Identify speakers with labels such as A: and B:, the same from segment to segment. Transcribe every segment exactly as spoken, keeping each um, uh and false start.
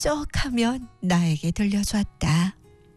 A: 쩍하면 나에게 들려줬다.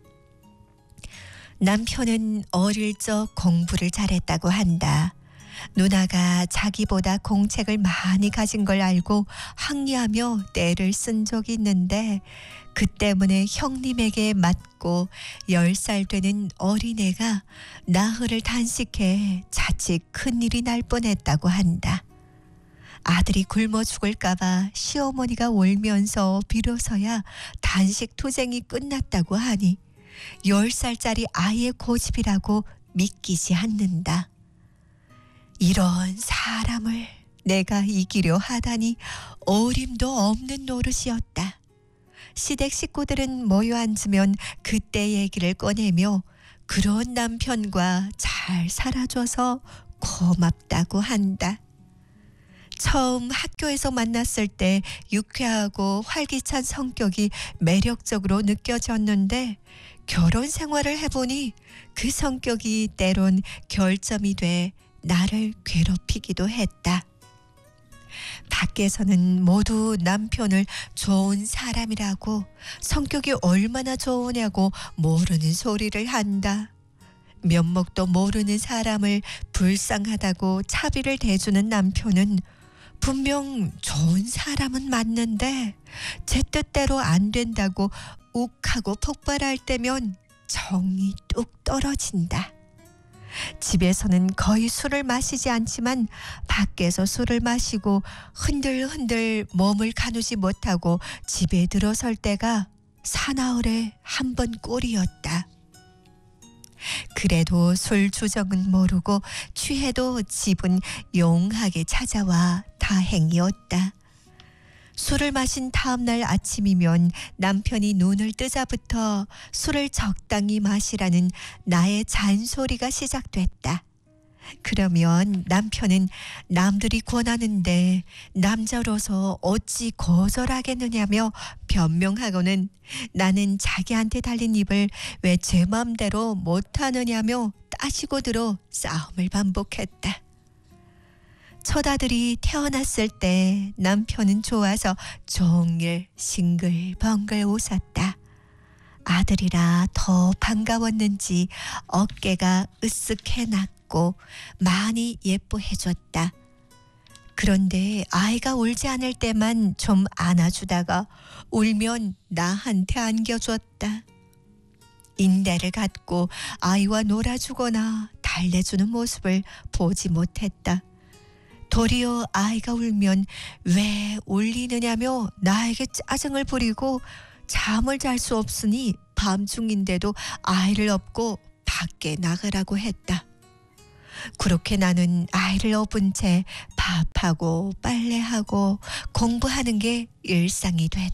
A: 남편은 어릴 적 공부를 잘했다고 한다. 누나가 자기보다 공책을 많이 가진 걸 알고 항의하며 떼를 쓴 적이 있는데 그 때문에 형님에게 맞고 열 살 되는 어린애가 나흘을 단식해 자칫 큰일이 날 뻔했다고 한다. 아들이 굶어 죽을까봐 시어머니가 울면서 빌어서야 단식 투쟁이 끝났다고 하니 열 살짜리 아이의 고집이라고 믿기지 않는다. 이런 사람을 내가 이기려 하다니 어림도 없는 노릇이었다. 시댁 식구들은 모여 앉으면 그때 얘기를 꺼내며 그런 남편과 잘 살아줘서 고맙다고 한다. 처음 학교에서 만났을 때 유쾌하고 활기찬 성격이 매력적으로 느껴졌는데 결혼 생활을 해보니 그 성격이 때론 결점이 돼 나를 괴롭히기도 했다. 밖에서는 모두 남편을 좋은 사람이라고 성격이 얼마나 좋으냐고 모르는 소리를 한다. 면목도 모르는 사람을 불쌍하다고 차비를 대주는 남편은 분명 좋은 사람은 맞는데 제 뜻대로 안 된다고 욱하고 폭발할 때면 정이 뚝 떨어진다. 집에서는 거의 술을 마시지 않지만 밖에서 술을 마시고 흔들흔들 몸을 가누지 못하고 집에 들어설 때가 사나흘에 한 번 꼴이었다. 그래도 술 주정은 모르고 취해도 집은 용하게 찾아와 다행이었다. 술을 마신 다음날 아침이면 남편이 눈을 뜨자부터 술을 적당히 마시라는 나의 잔소리가 시작됐다. 그러면 남편은 남들이 권하는데 남자로서 어찌 거절하겠느냐며 변명하고는 나는 자기한테 달린 입을 왜 제 맘대로 못하느냐며 따지고 들어 싸움을 반복했다. 첫 아들이 태어났을 때 남편은 좋아서 종일 싱글벙글 웃었다. 아들이라 더 반가웠는지 어깨가 으쓱해 났고 많이 예뻐해줬다. 그런데 아이가 울지 않을 때만 좀 안아주다가 울면 나한테 안겨줬다. 인대를 갖고 아이와 놀아주거나 달래주는 모습을 보지 못했다. 도리어 아이가 울면 왜 울리느냐며 나에게 짜증을 부리고 잠을 잘 수 없으니 밤중인데도 아이를 업고 밖에 나가라고 했다. 그렇게 나는 아이를 업은 채 밥하고 빨래하고 공부하는 게 일상이 됐다.